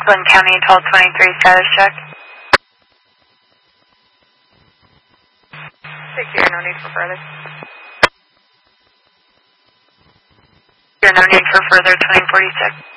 Glenn County 1223 status check. Secure, no need for further. No need for further 2046.